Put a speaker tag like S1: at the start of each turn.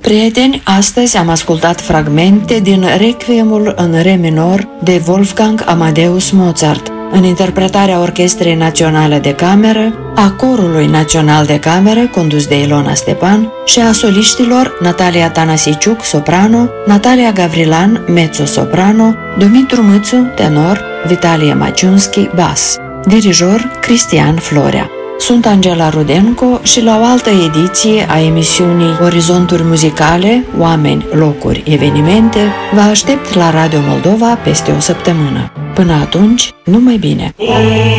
S1: Prieteni, astăzi am ascultat fragmente din Requiemul în re minor de Wolfgang Amadeus Mozart, în interpretarea Orchestrei Naționale de Cameră, a Corului Național de Cameră, condus de Ilona Stepan, și a soliștilor Natalia Tanasiciuc, soprano, Natalia Gavrilan, mezzo-soprano, Dumitru Mâțu, tenor, Vitalie Maciunski, bas, dirijor Cristian Florea. Sunt Angela Rudenco și la o altă ediție a emisiunii Orizonturi Muzicale, Oameni, Locuri, Evenimente, vă aștept la Radio Moldova peste o săptămână. Până atunci, numai bine!